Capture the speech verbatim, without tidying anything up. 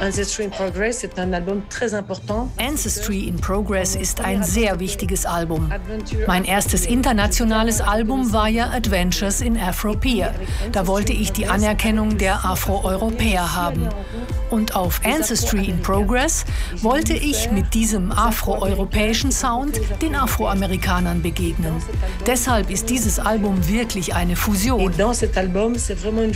Ancestry in Progress ist ein Album très important. Ancestry in Progress ist ein sehr wichtiges Album. Mein erstes internationales Album war ja Adventures in Afropia. Da wollte ich die Anerkennung der Afroeuropäer haben. Und auf Ancestry in Progress wollte ich mit diesem afroeuropäischen Sound den Afroamerikanern begegnen. Deshalb ist dieses Album wirklich eine Fusion.